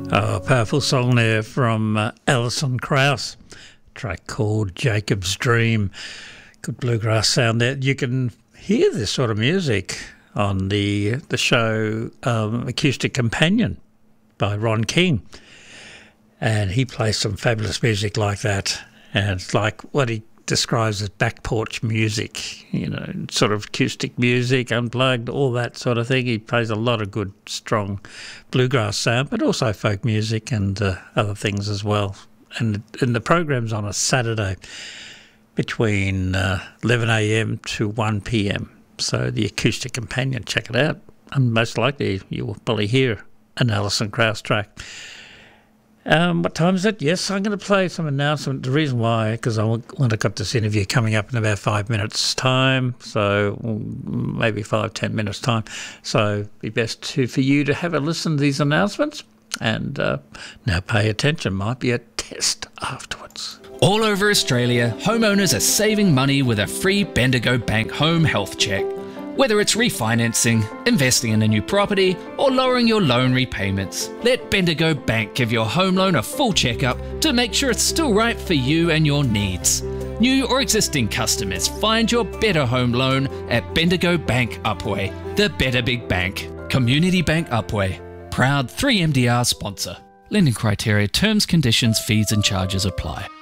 A powerful song there from Alison Krauss, track called Jacob's Dream. Good bluegrass sound there. You can hear this sort of music on the show Acoustic Companion by Ron King. And he plays some fabulous music like that. And it's like what he describes as back porch music, sort of acoustic music, unplugged, all that sort of thing. He plays a lot of good, strong bluegrass sound, but also folk music and other things as well. And the program's on a Saturday between 11 a.m. to 1 p.m. So the Acoustic Companion, check it out. And most likely you will probably hear an Alison Krauss track. What time is it? Yes, I'm going to play some announcement. The reason why, because I've got this interview coming up in about 5 minutes' time, so maybe 5-10 minutes' time. So it'd be best for you to have a listen to these announcements and now pay attention. Might be a test afterwards. All over Australia, homeowners are saving money with a free Bendigo Bank home health check. Whether it's refinancing, investing in a new property, or lowering your loan repayments, let Bendigo Bank give your home loan a full checkup to make sure it's still right for you and your needs. New or existing customers, find your better home loan at Bendigo Bank Upwey, the better big bank. Community Bank Upwey, proud 3MDR sponsor. Lending criteria, terms, conditions, fees and charges apply.